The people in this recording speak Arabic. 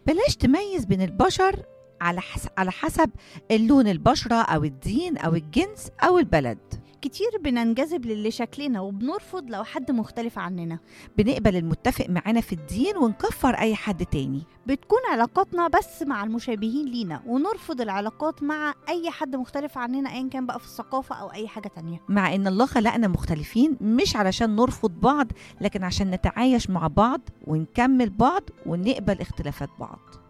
بلاش تميز بين البشر على حسب اللون البشرة أو الدين أو الجنس أو البلد. كتير بننجذب للي شكلنا وبنرفض لو حد مختلف عننا. بنقبل المتفق معانا في الدين ونكفر أي حد تاني. بتكون علاقاتنا بس مع المشابهين لينا ونرفض العلاقات مع أي حد مختلف عننا أيا كان بقى في الثقافة أو أي حاجة تانية. مع إن الله خلقنا مختلفين مش علشان نرفض بعض، لكن عشان نتعايش مع بعض ونكمل بعض ونقبل اختلافات بعض.